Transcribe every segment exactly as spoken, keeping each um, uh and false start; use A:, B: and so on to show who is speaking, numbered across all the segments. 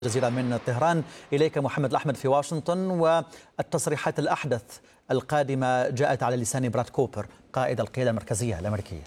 A: جزيرة من طهران. إليك محمد الأحمد في واشنطن. والتصريحات الأحدث القادمة جاءت على لسان براد كوبر قائد القيادة المركزية الأمريكية.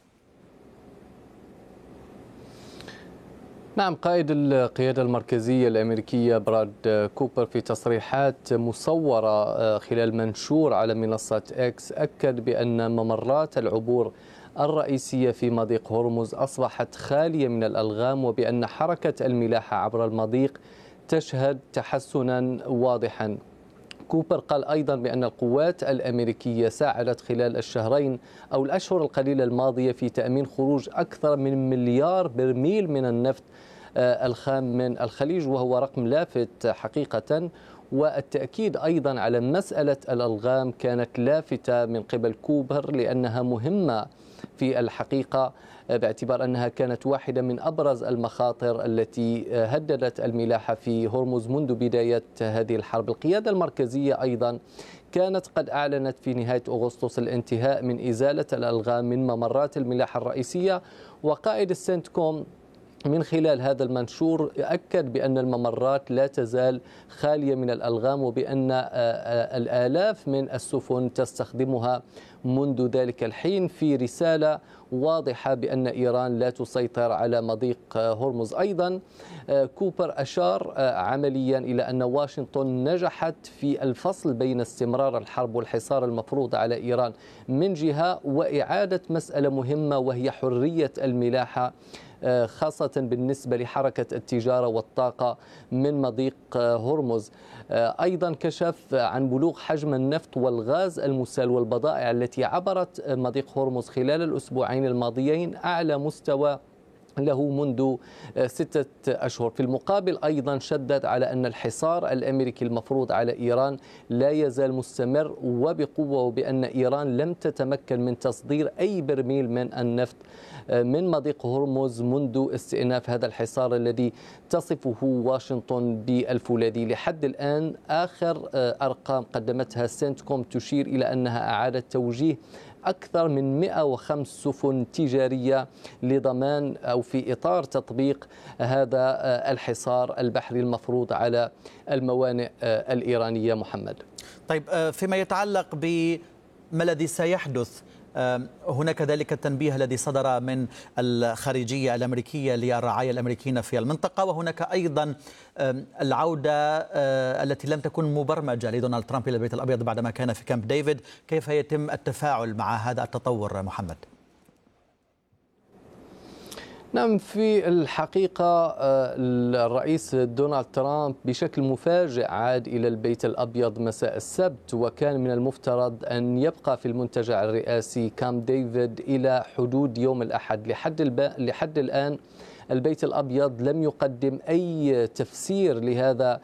B: نعم، قائد القيادة المركزية الأمريكية براد كوبر في تصريحات مصورة خلال منشور على منصة إكس أكد بأن ممرات العبور الرئيسية في مضيق هرمز أصبحت خالية من الألغام، وبأن حركة الملاحة عبر المضيق تشهد تحسنا واضحا. كوبر قال أيضا بأن القوات الأمريكية ساعدت خلال الشهرين أو الأشهر القليلة الماضية في تأمين خروج أكثر من مليار برميل من النفط الخام من الخليج، وهو رقم لافت حقيقة. والتأكيد أيضا على مسألة الألغام كانت لافتة من قبل كوبر لأنها مهمة في الحقيقة، باعتبار أنها كانت واحدة من أبرز المخاطر التي هددت الملاحة في هرمز منذ بداية هذه الحرب. القيادة المركزية أيضا كانت قد أعلنت في نهاية أغسطس الانتهاء من إزالة الألغام من ممرات الملاحة الرئيسية، وقائد السنتكوم من خلال هذا المنشور أكد بأن الممرات لا تزال خالية من الألغام، وبأن الآلاف من السفن تستخدمها منذ ذلك الحين، في رسالة واضحة بأن إيران لا تسيطر على مضيق هرمز. أيضا كوبر أشار عمليا إلى أن واشنطن نجحت في الفصل بين استمرار الحرب والحصار المفروض على إيران من جهة، وإعادة مسألة مهمة وهي حرية الملاحة، خاصة بالنسبة لحركة التجارة والطاقة من مضيق هرمز. أيضا كشف عن بلوغ حجم النفط والغاز المسال والبضائع التي عبرت مضيق هرمز خلال الأسبوعين الماضيين أعلى مستوى له منذ ستة أشهر. في المقابل أيضا شدد على أن الحصار الأمريكي المفروض على إيران لا يزال مستمر وبقوة، وبأن إيران لم تتمكن من تصدير أي برميل من النفط من مضيق هرمز منذ استئناف هذا الحصار الذي تصفه واشنطن بالفولاذي. لحد الآن آخر أرقام قدمتها سنتكوم تشير إلى أنها أعادت توجيه أكثر من مئة وخمس سفن تجارية لضمان أو في إطار تطبيق هذا الحصار البحري المفروض على الموانئ الإيرانية. محمد،
A: طيب، فيما يتعلق بما الذي سيحدث، هناك ذلك التنبيه الذي صدر من الخارجية الأمريكية للرعايا الأمريكيين في المنطقة، وهناك أيضا العودة التي لم تكن مبرمجة لدونالد ترامب إلى البيت الأبيض بعدما كان في كامب ديفيد. كيف يتم التفاعل مع هذا التطور محمد؟
B: نعم، في الحقيقة الرئيس دونالد ترامب بشكل مفاجئ عاد إلى البيت الأبيض مساء السبت، وكان من المفترض أن يبقى في المنتجع الرئاسي كامب ديفيد إلى حدود يوم الأحد. لحد, الب... لحد الآن البيت الأبيض لم يقدم أي تفسير لهذا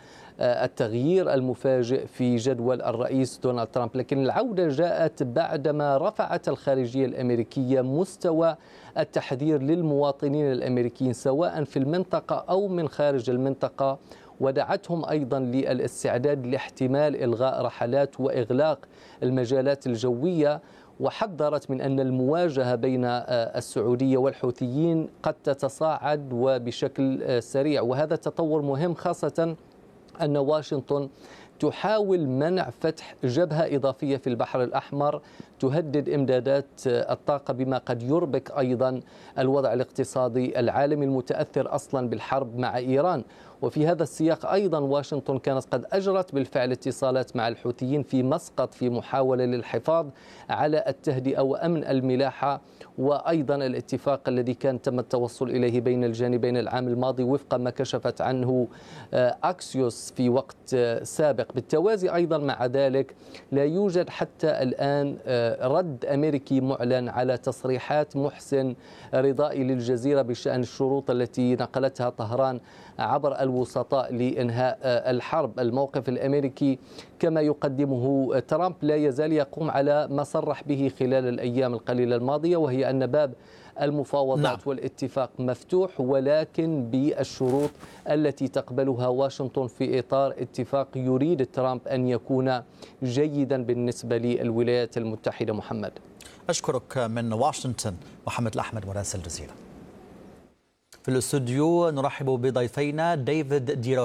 B: التغيير المفاجئ في جدول الرئيس دونالد ترامب، لكن العودة جاءت بعدما رفعت الخارجية الأمريكية مستوى التحذير للمواطنين الأمريكيين سواء في المنطقة أو من خارج المنطقة، ودعتهم أيضا للاستعداد لاحتمال إلغاء رحلات وإغلاق المجالات الجوية، وحذرت من أن المواجهة بين السعودية والحوثيين قد تتصاعد وبشكل سريع. وهذا تطور مهم، خاصة أن واشنطن تحاول منع فتح جبهة إضافية في البحر الأحمر تهدد إمدادات الطاقة، بما قد يربك أيضا الوضع الاقتصادي العالمي المتأثر أصلا بالحرب مع إيران. وفي هذا السياق أيضا واشنطن كانت قد أجرت بالفعل اتصالات مع الحوثيين في مسقط في محاولة للحفاظ على التهدئة وأمن الملاحة، وأيضا الاتفاق الذي كان تم التوصل إليه بين الجانبين العام الماضي وفق ما كشفت عنه أكسيوس في وقت سابق. بالتوازي أيضا مع ذلك لا يوجد حتى الآن رد أمريكي معلن على تصريحات محسن رضائي للجزيرة بشأن الشروط التي نقلتها طهران عبر الوسطاء لإنهاء الحرب. الموقف الأمريكي كما يقدمه ترامب لا يزال يقوم على ما صرح به خلال الأيام القليلة الماضية، وهي أن باب المفاوضات نعم. والاتفاق مفتوح، ولكن بالشروط التي تقبلها واشنطن في إطار اتفاق يريد ترامب أن يكون جيدا بالنسبة للولايات المتحدة. محمد،
A: أشكرك من واشنطن محمد الأحمد مراسل الجزيرة. في الاستوديو نرحب بضيفينا ديفيد ديرو